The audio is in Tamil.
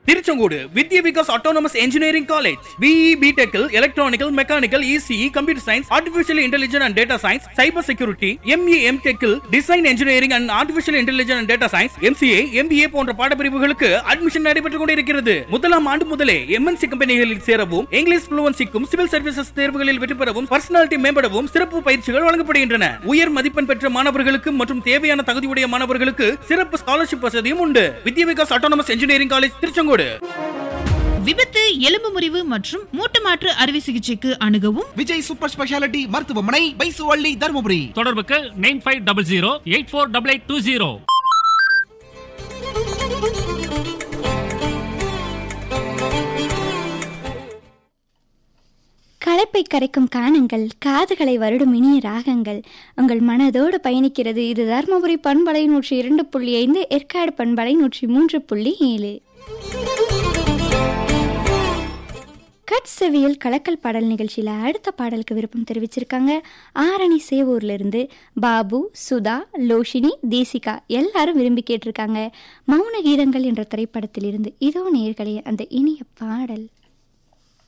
Tiruchengode Vidya Vikas autonomous engineering college. BE BTech electronical, mechanical, ECE, computer science, artificial intelligence and data science, cyber security, ME MTech design engineering and artificial intelligence and data science, MCA MBA போன்ற பாடப்பிரிவுகளுக்கு அட்மிஷன் நடைபெற்றுக் கொண்டிருக்கிறது. முதலாம் ஆண்டு முதலே MNC கம்பெனிகளில் சேரவும், இங்கிலீஷ் ஃப்ளூவன்சிக்கும், சிவில் சர்வீசஸ் தேர்வுகளில் வெற்றி பெறவும், பர்சனாலிட்டி மேம்படவும் சிறப்பு பயிற்சிகள் வழங்கப்படுகின்றன. உயர் மதிப்பெண் பெற்ற மாணவர்களுக்கு மற்றும் தேவையான தகுதியுடைய மாணவர்களுக்கு சிறப்பு ஸ்காலர்ஷிப் வசதியும் உண்டு. வித்யா Vikas autonomous engineering college, Tiruchengode. விபத்து, எலும்பு முறிவு மற்றும் மூட்டு மாற்று அறுவை சிகிச்சைக்கு அணுகவும் விஜய் சூப்பர் ஸ்பெஷாலிட்டி மருத்துவமனை, பைசுவள்ளி, தருமபுரி. தொடர்புக்கு 9500848820. களைப்பை கரைக்கும் கானங்கள், காதுகளை வருடும் இனிய ராகங்கள் உங்கள் மனதோடு பயணிக்கிறது. இது தருமபுரி பண்பலை 102.5, ஏற்காடு பண்பலை 103.7. கட்செவியல் கலக்கல் பாடல் நிகழ்ச்சியில் அடுத்த பாடலுக்கு விருப்பம் தெரிவிச்சிருக்காங்க. ஆரணி சேவூர்ல இருந்து பாபு, சுதா, லோஷினி, தேசிகா எல்லாரும் விரும்பி கேட்டிருக்காங்க. மௌன கீதங்கள் என்ற திரைப்படத்திலிருந்து இதோ நேயர்களே அந்த இனிய பாடல்.